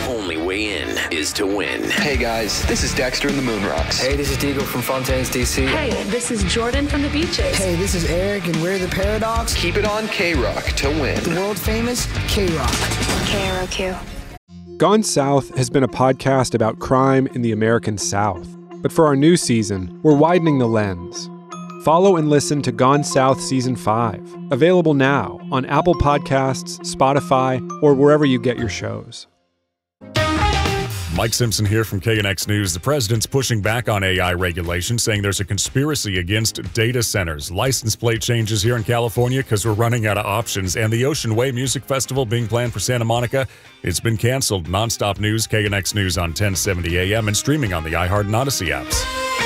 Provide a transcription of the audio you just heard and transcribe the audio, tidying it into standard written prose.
only way in is to win. Hey guys, this is Dexter in the Moon Rocks. Hey, this is Diego from Fontaines, DC. Hey, this is Jordan from the Beaches. Hey, this is Eric and we're the Paradox. Keep it on K-Rock to win. The world famous K-Rock. KROQ. Gone South has been a podcast about crime in the American South. But for our new season, we're widening the lens. Follow and listen to Gone South Season 5, available now on Apple Podcasts, Spotify, or wherever you get your shows. Mike Simpson here from KNX News. The president's pushing back on AI regulation, saying there's a conspiracy against data centers. License plate changes here in California because we're running out of options. And the Ocean Way Music Festival being planned for Santa Monica, it's been canceled. Nonstop news, KNX News on 1070 AM and streaming on the iHeart and Odyssey apps.